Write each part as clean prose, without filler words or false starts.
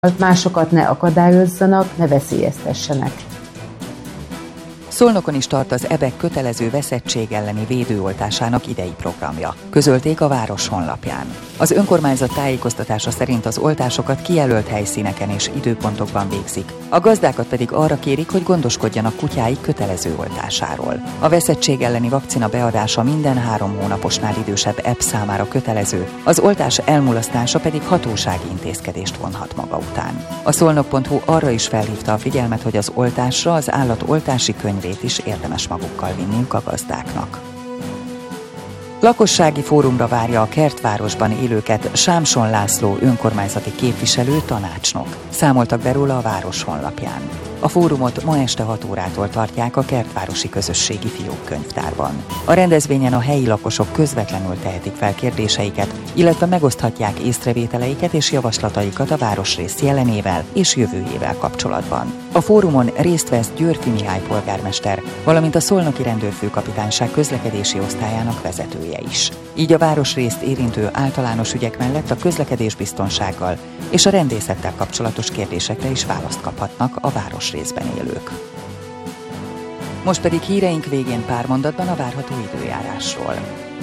másokat ne akadályozzanak, ne veszélyeztessenek. Szolnokon is tart az EBEK kötelező veszettség elleni védőoltásának idei programja. Közölték a város honlapján. Az önkormányzat tájékoztatása szerint az oltásokat kijelölt helyszíneken és időpontokban végzik. A gazdákat pedig arra kérik, hogy gondoskodjanak kutyáik kötelező oltásáról. A veszettség elleni vakcina beadása minden 3 hónaposnál idősebb ebb számára kötelező, az oltás elmulasztása pedig hatósági intézkedést vonhat maga után. A Szolnok.hu arra is felhívta a figyelmet, hogy az oltásra az állat oltási könyvét is érdemes magukkal vinniük a gazdáknak. Lakossági fórumra várja a Kertvárosban élőket Sámson László önkormányzati képviselő tanácsnok. Számoltak be róla a város honlapján. A fórumot ma este 6 órától tartják a Kertvárosi Közösségi Fiókkönyvtárban. A rendezvényen a helyi lakosok közvetlenül tehetik fel kérdéseiket, illetve megoszthatják észrevételeiket és javaslataikat a városrész jelenével és jövőjével kapcsolatban. A fórumon részt vesz Győrfi Mihály polgármester, valamint a Szolnoki Rendőrfőkapitányság közlekedési osztályának vezetője is. Így a városrészt érintő általános ügyek mellett a közlekedésbiztonsággal és a rendészettel kapcsolatos kérdésekre is választ kaphatnak a városrészben élők. Most pedig híreink végén pár mondatban a várható időjárásról.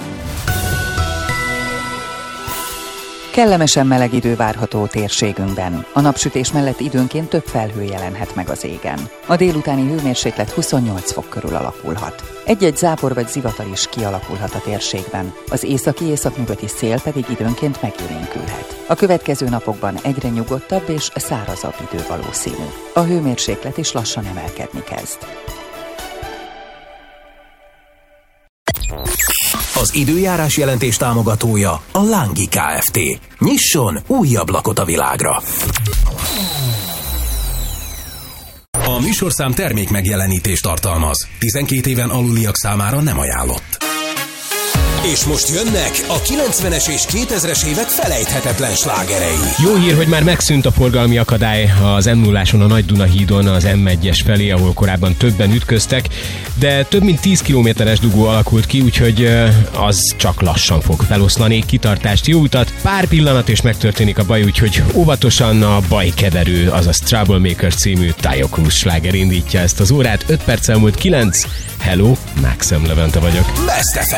Kellemesen meleg idő várható térségünkben. A napsütés mellett időnként több felhő jelenhet meg az égen. A délutáni hőmérséklet 28 fok körül alakulhat. Egy-egy zápor vagy zivatar is kialakulhat a térségben, az északi-északnyugati szél pedig időnként megélénkülhet. A következő napokban egyre nyugodtabb és szárazabb idő valószínű. A hőmérséklet is lassan emelkedni kezd. Az időjárás jelentés támogatója a Lángi Kft. Nyisson új ablakot a világra! A műsorszám termék megjelenítést tartalmaz. 12 éven aluliak számára nem ajánlott. És most jönnek a 90-es és 2000-es évek felejthetetlen slágerei. Jó hír, hogy már megszűnt a forgalmi akadály az M0-áson, a Nagy-Duna hídon az M1-es felé, ahol korábban többen ütköztek, de több mint 10 kilométeres dugó alakult ki, úgyhogy az csak lassan fog feloszlani. Kitartást, jó utat, pár pillanat és megtörténik a baj, úgyhogy óvatosan. A bajkeverő, azaz Troublemaker című Taio Cruz sláger indítja ezt az órát. 5 perccel múlt 9. Hello, Maxim Levente vagyok. Best FM.